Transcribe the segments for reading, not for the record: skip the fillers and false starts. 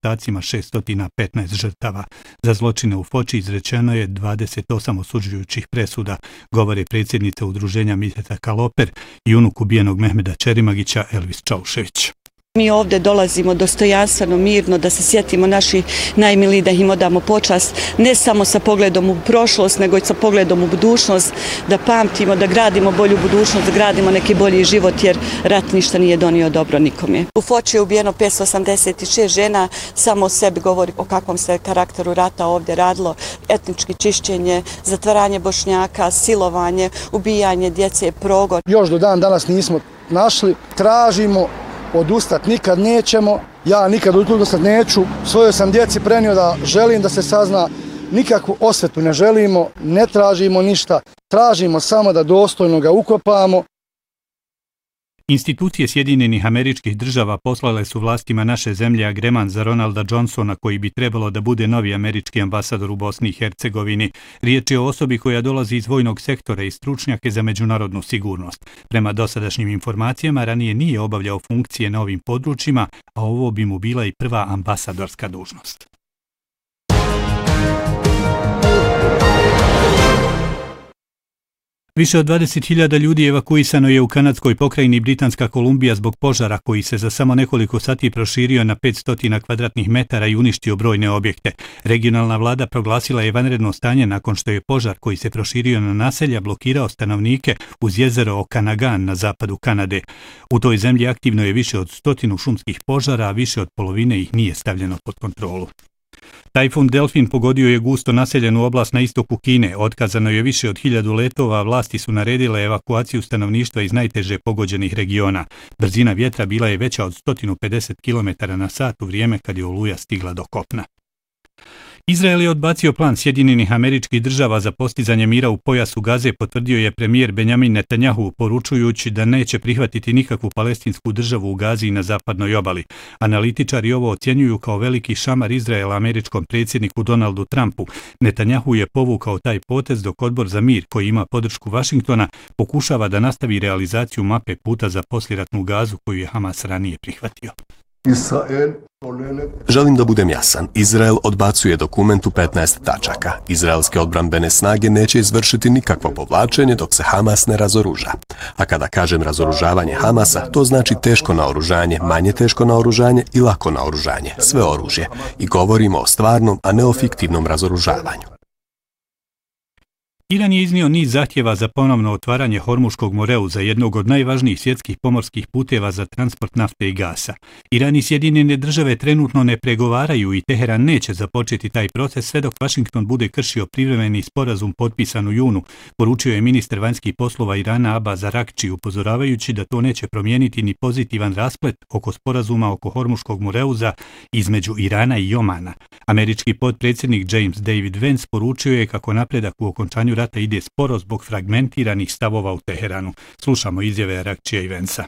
ostacima 615 žrtava. Za zločine u Foči izrečeno je 28 osuđujućih presuda, govore predsjednica udruženja Miteta Kaloper i unuk ubijenog Mehmeda Čerimagića Elvis Čaušević. Mi ovdje dolazimo dostojanstveno, mirno, da se sjetimo naših najmilijih, da im odamo počast, ne samo sa pogledom u prošlost, nego i sa pogledom u budućnost, da pamtimo, da gradimo bolju budućnost, da gradimo neki bolji život, jer rat ništa nije donio dobro nikome. U Foči je ubijeno 586 žena, samo o sebi govori o kakvom se karakteru rata ovdje radilo, etnički čišćenje, zatvaranje Bošnjaka, silovanje, ubijanje djece, progon. Još do dan danas nismo našli, tražimo, odustati nikad nećemo, ja nikad odustati neću. Svojoj sam djeci prenio da želim da se sazna, nikakvu osvetu ne želimo, ne tražimo ništa, tražimo samo da dostojno ga ukopamo. Institucije Sjedinjenih Američkih Država poslale su vlastima naše zemlje agreman za Ronalda Johnsona, koji bi trebalo da bude novi američki ambasador u Bosni i Hercegovini. Riječ je o osobi koja dolazi iz vojnog sektora i stručnjake za međunarodnu sigurnost. Prema dosadašnjim informacijama, ranije nije obavljao funkcije na ovim područjima, a ovo bi mu bila i prva ambasadorska dužnost. Više od 20.000 ljudi evakuisano je u kanadskoj pokrajini Britanska Kolumbija zbog požara koji se za samo nekoliko sati proširio na 500 kvadratnih metara i uništio brojne objekte. Regionalna vlada proglasila je vanredno stanje nakon što je požar koji se proširio na naselja blokirao stanovnike uz jezero Okanagan na zapadu Kanade. U toj zemlji aktivno je više od 100 šumskih požara, a više od polovine ih nije stavljeno pod kontrolu. Tajfun Delfin pogodio je gusto naseljenu oblast na istoku Kine. Otkazano je više od 1000 letova, a vlasti su naredile evakuaciju stanovništva iz najteže pogođenih regiona. Brzina vjetra bila je veća od 150 km/h u vrijeme kad je oluja stigla do kopna. Izrael je odbacio plan Sjedinjenih Američkih Država za postizanje mira u pojasu Gaze, potvrdio je premijer Benjamin Netanjahu, poručujući da neće prihvatiti nikakvu palestinsku državu u Gazi i na zapadnoj obali. Analitičari ovo ocjenjuju kao veliki šamar Izraela američkom predsjedniku Donaldu Trumpu. Netanjahu je povukao taj potez dok Odbor za mir, koji ima podršku Vašingtona, pokušava da nastavi realizaciju mape puta za posliratnu Gazu koju je Hamas ranije prihvatio. Želim da budem jasan. Izrael odbacuje dokument u 15 tačaka. Izraelske odbrambene snage neće izvršiti nikakvo povlačenje dok se Hamas ne razoruža. A kada kažem razoružavanje Hamasa, to znači teško naoružanje, manje teško naoružanje i lako naoružanje, sve oružje. I govorimo o stvarnom, a ne o fiktivnom razoružavanju. Iran je iznio niz zahtjeva za ponovno otvaranje Hormuškog moreuza, jednog od najvažnijih svjetskih pomorskih puteva za transport nafte i gasa. Iran i Sjedinjene Države trenutno ne pregovaraju i Teheran neće započeti taj proces sve dok Vašington bude kršio privremeni sporazum potpisan u junu, poručio je ministar vanjskih poslova Irana Abbas Araghči, upozoravajući da to neće promijeniti ni pozitivan rasplet oko sporazuma oko Hormuškog moreuza između Irana i Omana. Američki potpredsjednik James David Vance poručio je kako napredak u okončanju rata ide sporo zbog fragmentiranih stavova u Teheranu. Slušamo izjave Araghčija i Vanca.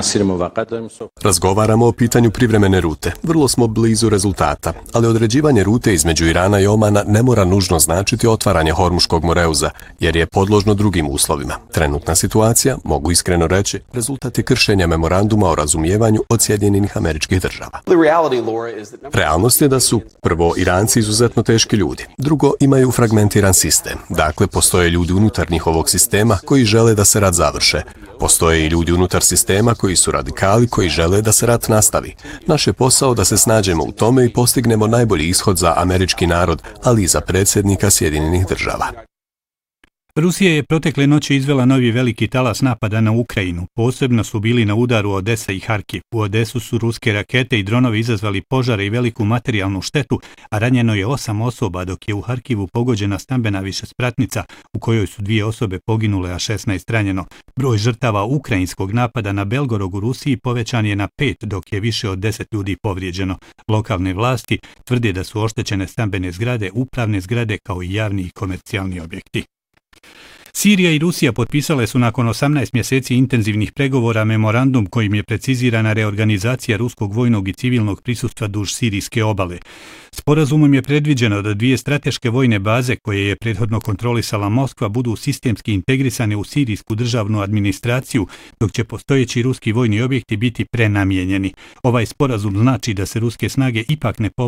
Razgovaramo o pitanju privremene rute. Vrlo smo blizu rezultata, ali određivanje rute između Irana i Omana ne mora nužno značiti otvaranje Hormuškog moreuza, jer je podložno drugim uslovima. Trenutna situacija, mogu iskreno reći, rezultat je kršenja memoranduma o razumijevanju od Sjedinjenih Američkih Država. Realnost je da su, prvo, Iranci izuzetno teški ljudi. Drugo, imaju fragmentiran sistem. Dakle, postoje ljudi unutar njihovog sistema koji žele da se rat završe. Postoje i ljudi unutar sistema koji su radikali, koji žele da se rat nastavi. Naš je posao da se snađemo u tome i postignemo najbolji ishod za američki narod, ali i za predsjednika Sjedinjenih Država. Rusija je protekle noći izvela novi veliki talas napada na Ukrajinu. Posebno su bili na udaru Odesa i Harkiv. U Odesu su ruske rakete i dronovi izazvali požare i veliku materijalnu štetu, a ranjeno je 8 osoba, dok je u Harkivu pogođena stambena višespratnica u kojoj su 2 osobe poginule, a 16 ranjeno. Broj žrtava ukrajinskog napada na Belgorod u Rusiji povećan je na 5, dok je više od 10 ljudi povrijeđeno. Lokalne vlasti tvrde da su oštećene stambene zgrade, upravne zgrade kao i javni i komercijalni objekti. Sirija i Rusija potpisale su nakon 18 mjeseci intenzivnih pregovora memorandum kojim je precizirana reorganizacija ruskog vojnog i civilnog prisustva duž sirijske obale. Sporazumom je predviđeno da 2 strateške vojne baze koje je prethodno kontrolisala Moskva budu sistemski integrisane u sirijsku državnu administraciju, dok će postojeći ruski vojni objekti biti prenamijenjeni. Ovaj sporazum znači da se ruske snage ipak ne povlače